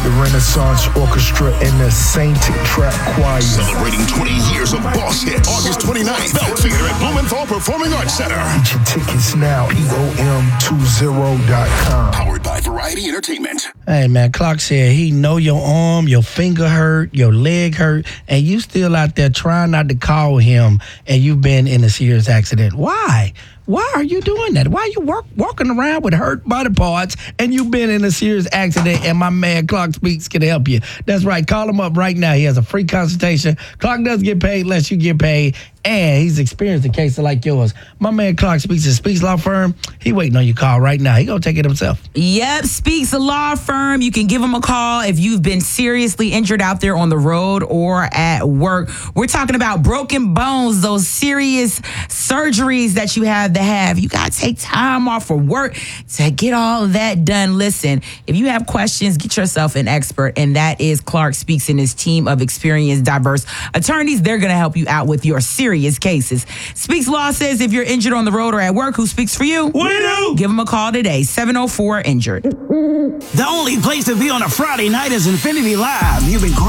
the Renaissance Orchestra and the Saint Trap Choir. Celebrating 20 years of Boss Hits. August 29th, Bell Theater at Blumenthal Performing Arts Center. Get your tickets now, POM20.com. Powered by Variety Entertainment. Hey, man, Clark said he know your arm, your finger hurt, your leg hurt, and you still out there trying not to call him, and you've been in a serious accident. Why? Why are you doing that? Why are you walking around with hurt body parts and you've been in a serious accident and my man Clark Speaks can help you? That's right. Call him up right now. He has a free consultation. Clark doesn't get paid unless you get paid, and he's experienced a case like yours. My man Clark Speaks at Speaks Law Firm. He waiting on your call right now. He gonna take it himself. Yep, Speaks Law Firm. You can give him a call if you've been seriously injured out there on the road or at work. We're talking about broken bones, those serious surgeries that you have to have. You got to take time off for work to get all of that done. Listen, if you have questions, get yourself an expert, and that is Clark Speaks and his team of experienced, diverse attorneys. They're going to help you out with your serious cases. Speaks Law says if you're injured on the road or at work, who speaks for you? We do. Give them a call today, 704-INJURED. The only place to be on a Friday night is Infinity Live. You've been